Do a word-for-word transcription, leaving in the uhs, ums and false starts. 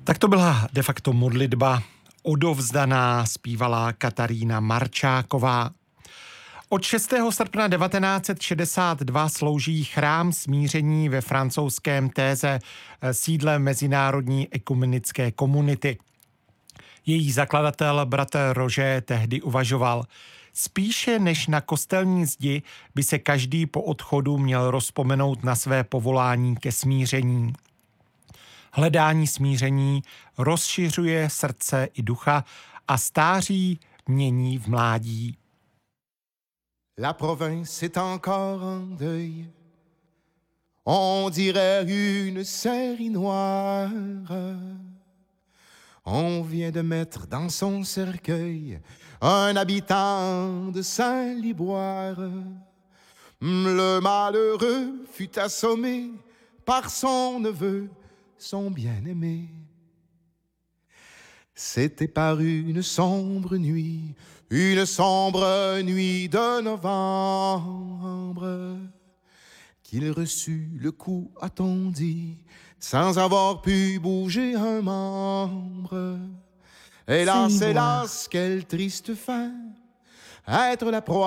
Tak to byla de facto modlitba odovzdaná, zpívala Katarína Marčáková. Od šestého srpna devatenáct set šedesát dva slouží Chrám smíření ve francouzském Téze sídlem Mezinárodní ekumenické komunity. Její zakladatel bratr Roger tehdy uvažoval: spíše než na kostelní zdi by se každý po odchodu měl rozpomenout na své povolání ke smíření. Hledání smíření rozšiřuje srdce i ducha a stáří mění v mládí. La province est encore en deuil. On dirait une série noire. On vient de mettre dans son cercueil un habitant de Saint-Liboire. Le malheureux fut assommé par son neveu, son bien-aimé. C'était par une sombre nuit, une sombre nuit de novembre, qu'il reçut le coup, a-t-on dit, sans avoir pu bouger un membre. Hélas, hélas, quelle triste fin, être la proie